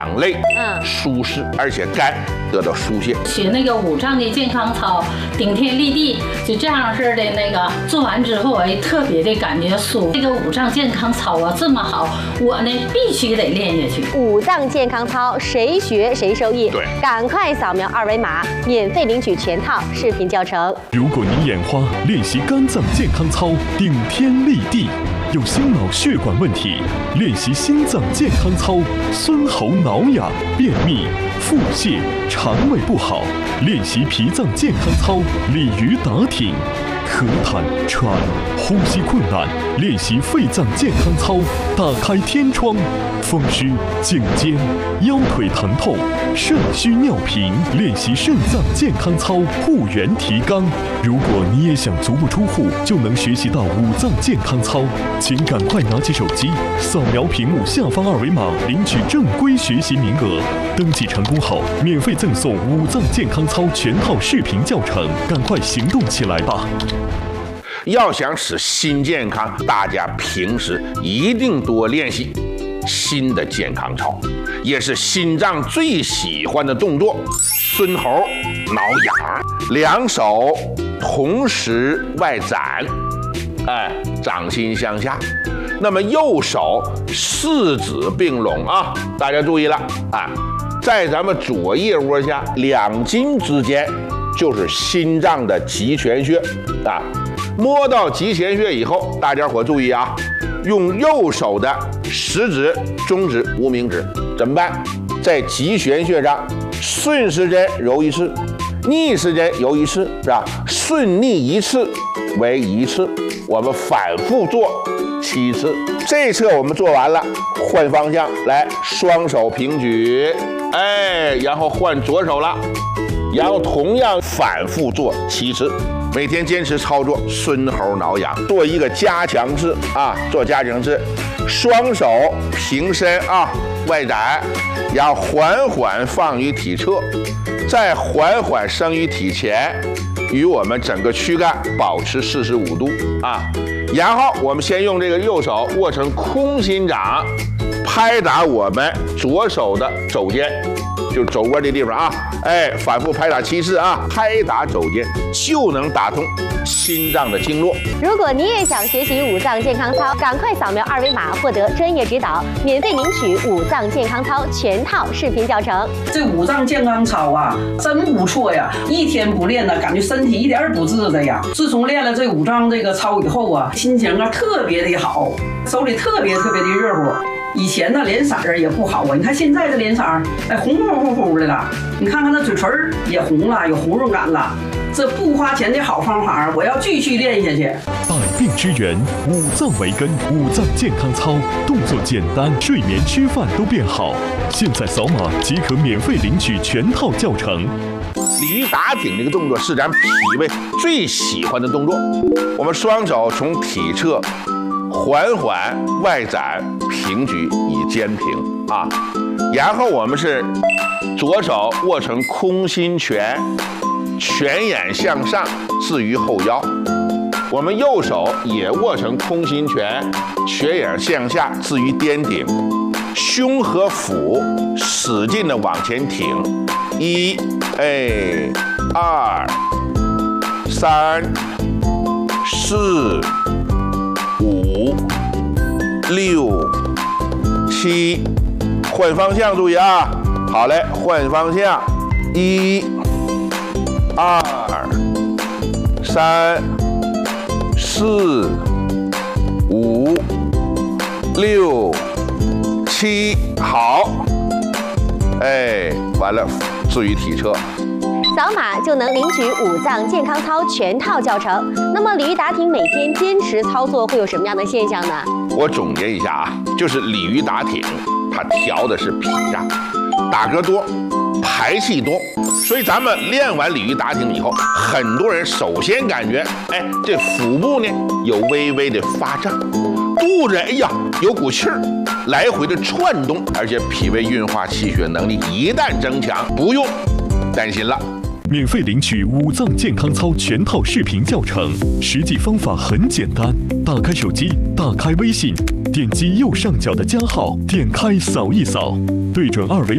两肋，舒适而且肝得到疏泄。 学那个5脏的健康操，顶天立地，就这样式的那个做完之后，哎，特别的感觉舒服。这个5脏健康操啊，这么好，我呢必须得练下去。 5脏健康操，谁学谁受益。 对， 赶快扫描2维码，免费领取全套视频教程。 如果你眼花，练习肝脏健康操，顶天立地。有心脑血管问题，练习心脏健康操；酸喉挠痒、便秘、腹泻、肠胃不好，练习脾脏健康操；鲤鱼打挺，咳痰、喘、呼吸困难，练习肺脏健康操；打开天窗，风湿、颈肩、腰腿疼痛、肾虚尿频，练习肾脏健康操，护元提肛。如果你也想足不出户就能学习到5脏健康操，请赶快拿起手机，扫描屏幕下方2维码，领取正规学习名额。登记成功后，免费赠送5脏健康操全套视频教程，赶快行动起来吧！ 要想使心健康，大家平时一定多练习心的健康操，也是心脏最喜欢的动作。孙猴挠痒，两手同时外展，掌心向下。那么右手四指并拢啊，大家注意了啊，在咱们左腋窝下2筋之间就是心脏的极泉穴啊。摸到极泉穴以后，大家伙注意啊，用右手的食指、中指、无名指怎么办？在极泉穴上顺时针揉1次，逆时针揉1次，是吧？顺逆1次为1次，我们反复做7次。这侧我们做完了，换方向来，双手平举，然后换左手了，然后同样反复做7次。每天坚持操作孙猴挠痒，做一个加强式啊，做加强式，双手平伸啊，外展，然后缓缓放于体侧，再缓缓升于体前，与我们整个躯干保持45度啊。然后我们先用这个右手握成空心掌，拍打我们左手的肘尖，就是肘窝的地方啊，反复拍打7次啊，拍打肘尖就能打通心脏的经络。 如果你也想学习5脏健康操，赶快扫描2维码，获得专业指导，免费领取5脏健康操全套视频教程。 这5脏健康操啊，真不错呀！一天不练呢，感觉身体一点儿不治的呀。自从练了这5脏这个操以后啊，心情啊特别的好，手里特别的热乎。以前呢脸色儿也不好啊，你看现在的脸色儿，红乎乎的了。你看看那嘴唇也红了，有红润感了。这不花钱的好方法，我要继续练下去。 百病之源，5脏为根，5脏健康操，动作简单，睡眠吃饭都变好。现在扫码即可免费领取全套教程。 鲤鱼打挺这个动作是咱脾胃最喜欢的动作。我们双手从体侧缓缓外展平举以肩平啊，然后我们是左手握成空心拳，拳眼向上置于后腰，我们右手也握成空心拳，拳眼向下置于颠顶，胸和腹使劲的往前挺，1、2、3、4、5、6、7，换方向，注意啊！好嘞，换方向，1、2、3、4、5、6、7，好，完了，置于体侧。 扫码就能领取5脏健康操全套教程。那么鲤鱼打挺每天坚持操作会有什么样的现象呢？ 我总结一下啊，就是鲤鱼打挺，它调的是脾脏，打嗝多，排气多，所以咱们练完鲤鱼打挺以后，很多人首先感觉，这腹部呢有微微的发胀，肚子有股气儿，来回的窜动，而且脾胃运化气血能力一旦增强，不用担心了。 免费领取5脏健康操全套视频教程，实际方法很简单，打开手机，打开微信，点击右上角的加号，点开扫一扫，对准2维码。